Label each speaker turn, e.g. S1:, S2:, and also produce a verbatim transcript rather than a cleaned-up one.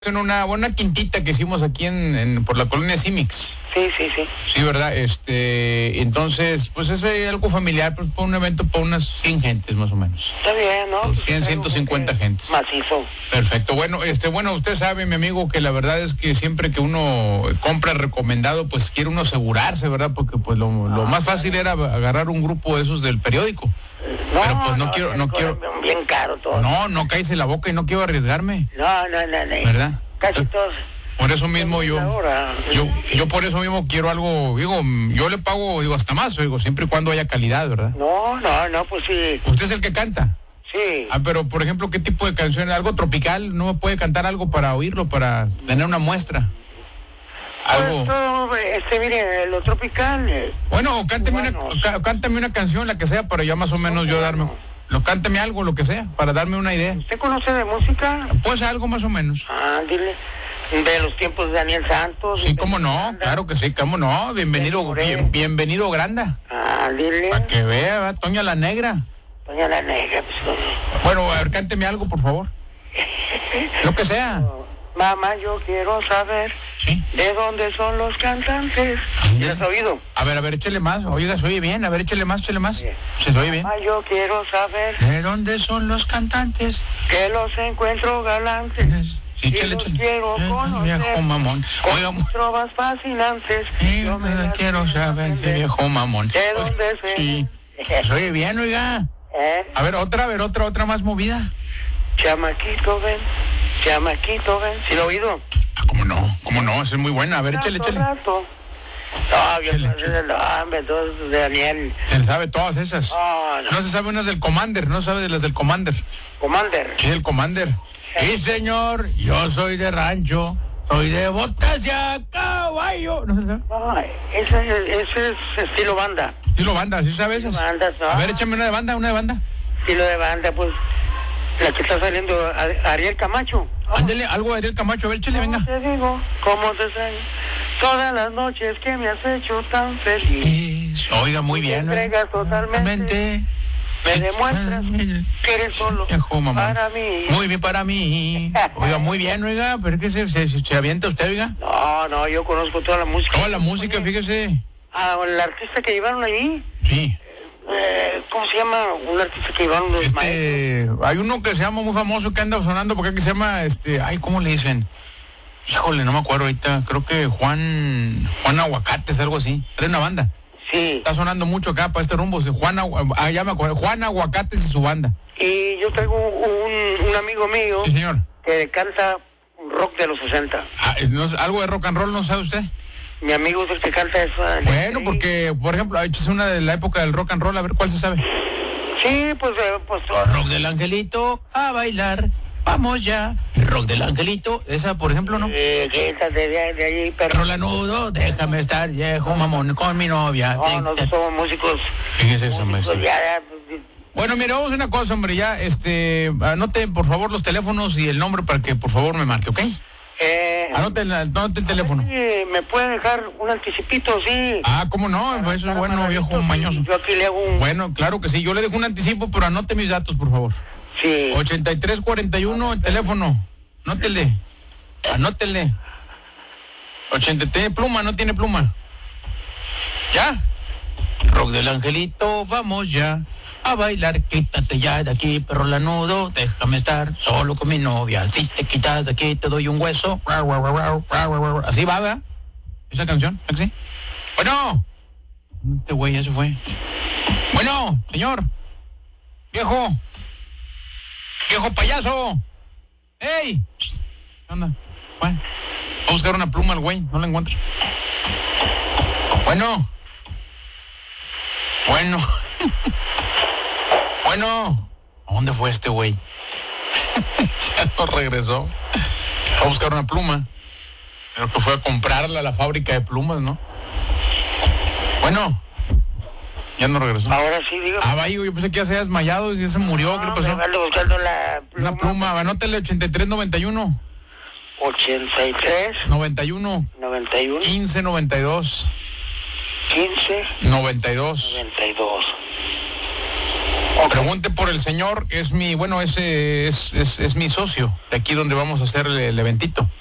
S1: En una buena quintita que hicimos aquí en, en por la colonia Cimix.
S2: Sí, sí, sí.
S1: Sí, ¿verdad? Este, entonces, pues es algo familiar, pues para un evento para unas cien gentes más o menos.
S2: Está bien, ¿no?
S1: cien, ciento cincuenta gentes.
S2: Macizo.
S1: Perfecto. Bueno, este, bueno, usted sabe, mi amigo, que la verdad es que siempre que uno compra recomendado, pues quiere uno asegurarse, ¿verdad? Porque pues lo, lo más fácil era agarrar un grupo de esos del periódico.
S2: No,
S1: Pero pues no,
S2: no
S1: quiero, no quiero.
S2: Bien caro todo.
S1: No, no cállese la boca y no quiero arriesgarme.
S2: No, no, no, no.
S1: ¿Verdad?
S2: Casi todos.
S1: Por eso mismo yo, yo, yo por eso mismo quiero algo, digo, yo le pago, digo, hasta más, digo, siempre y cuando haya calidad, ¿verdad?
S2: No, no, no, pues sí.
S1: ¿Usted es el que canta?
S2: Sí.
S1: Ah, pero, por ejemplo, ¿qué tipo de canción? ¿Algo tropical? ¿No me puede cantar algo para oírlo, para tener una muestra? Algo.
S2: Pues todo, este, mire, lo tropical. Eh,
S1: bueno, cánteme una, cá, cántame una canción, la que sea, para ya más o menos yo darme, lo cánteme algo, lo que sea, para darme una idea.
S2: ¿Usted conoce de música?
S1: Pues algo más o menos.
S2: Ah, dile. De los tiempos de Daniel Santos.
S1: Sí, cómo no, Granda. Claro que sí, cómo no. Bienvenido, bien, bienvenido Granda.
S2: Ah, dile.
S1: Para que vea, ¿verdad? Toña la Negra.
S2: Toña la Negra, pues.
S1: Bueno, a ver, cánteme algo, por favor. Lo que sea.
S2: Mamá, yo quiero saber.
S1: ¿Sí?
S2: ¿De dónde son los cantantes? ¿Ya has oído?
S1: A ver, a ver, échele más. Oiga, se oye bien. A ver, échele más, échele más. Sí. Se oye bien.
S2: Mamá, yo quiero saber.
S1: ¿De dónde son los cantantes?
S2: Que los encuentro galantes.
S1: Sí,
S2: y
S1: chale,
S2: los
S1: chale.
S2: quiero
S1: eh,
S2: conocer.
S1: Viejo mamón.
S2: Oiga, con trovas fascinantes.
S1: Sí, yo me quiero saber, de viejo mamón.
S2: ¿De dónde se?
S1: Sí. Se oye bien, oiga.
S2: ¿Eh?
S1: A ver, otra, a ver, otra, otra más movida.
S2: Chamaquito, ven. Chamaquito, ven. ¿Sí lo he oído?
S1: Ah, ¿cómo no? ¿Cómo no? Esa es muy buena. A ver, échale, échale.
S2: Rato. No, yo no sé del hambre, todos de Daniel.
S1: Se le sabe todas esas.
S2: Oh, no.
S1: No se sabe unas del Commander, no sabe de las del Commander.
S2: Commander.
S1: Sí, el Commander. Sí, señor, yo soy de rancho, soy de botas y a caballo. ¿No se sabe?
S2: No, ese, ese es estilo banda.
S1: Estilo banda, ¿sí sabes esas?
S2: Bandas, ¿no?
S1: A ver, échame una de banda, una de banda.
S2: Estilo de banda, pues, la que está saliendo, Ariel Camacho.
S1: Oh. Ándele, algo de Ariel Camacho, a ver, échale, venga.
S2: Te digo, ¿cómo te enseño? Todas las noches que me has hecho tan feliz.
S1: Oiga, muy bien.
S2: Me entregas totalmente. Me demuestras que eres solo para mí.
S1: Muy bien para mí. Oiga, muy bien, oiga, pero es que se, se, se avienta usted, oiga.
S2: No, no, yo conozco toda la música.
S1: Toda la música, fíjese.
S2: Ah, el artista que llevaron ahí.
S1: Sí.
S2: Eh, ¿Cómo se llama? Un artista que llevaron los
S1: este,
S2: maestros.
S1: Hay uno que se llama muy famoso que anda sonando porque que se llama, este, ay, ¿cómo le dicen? Híjole, no me acuerdo ahorita, creo que Juan, Juan Aguacates, algo así. Trae una banda.
S2: Sí.
S1: Está sonando mucho acá para este rumbo. Juan, ah, ya me acuerdo, Juan Aguacates y su banda.
S2: Y yo traigo un, un amigo mío.
S1: Sí, señor.
S2: Que canta rock de los sesenta.
S1: Ah, no, algo de rock and roll, ¿no sabe usted?
S2: Mi amigo es el que canta eso.
S1: Bueno, sí. Porque, por ejemplo, es una de la época del rock and roll, a ver cuál se sabe.
S2: Sí, pues, eh, pues.
S1: Rock del Angelito, a bailar. Vamos ya, rock del Angelito, esa por ejemplo, ¿no?
S2: Eh, que esa de, de allí, perro.
S1: Rolanudo, déjame estar viejo mamón con mi novia.
S2: No, nosotros somos músicos.
S1: Fíjese eso,
S2: músicos, ya, ya.
S1: Bueno, mira, vamos a una cosa, hombre, ya, este, anote por favor los teléfonos y el nombre para que por favor me marque, ¿ok?
S2: Eh,
S1: anote, anote el teléfono.
S2: Sí, ¿me puede dejar un anticipito, sí?
S1: Ah, ¿cómo no? Para, eso es bueno, viejo mañoso.
S2: Yo aquí le hago un...
S1: Bueno, claro que sí, yo le dejo un anticipo, pero anote mis datos, por favor.
S2: Sí.
S1: ochenta y tres cuarenta y uno, el teléfono. Anótele. Anótele. ochenta, ¿tiene pluma? ¿No tiene pluma? ¿Ya? Rock del Angelito, vamos ya a bailar. Quítate ya de aquí, perro lanudo. Déjame estar solo con mi novia. Si te quitas de aquí, te doy un hueso. Así va, ¿verdad? ¿Esa canción? ¿Así? Bueno. Este güey ya se fue. Bueno, señor. Viejo. ¡Viejo payaso! ¡Ey! ¿Qué onda? Bueno, voy a buscar una pluma al güey, no la encuentro. Bueno. Bueno. Bueno. ¿A dónde fue este güey? Ya no regresó. Voy a buscar una pluma. Creo que fue a comprarla a la fábrica de plumas, ¿no? Bueno. Ya no regresó.
S2: Ahora sí, digo.
S1: Ah, vaya, yo pensé que ya se había desmayado y ya se murió. No, ¿qué le pasó?
S2: Me ando buscando la
S1: pluma. Una pluma, anótale ochenta y tres noventa y uno.
S2: ochenta y tres.
S1: noventa y uno.
S2: noventa y uno.
S1: quince noventa y dos.
S2: quince.
S1: noventa y dos.
S2: noventa y dos. Okay.
S1: Pregunte por el señor, es mi, bueno, ese es, es, es mi socio, de aquí donde vamos a hacer el, el eventito.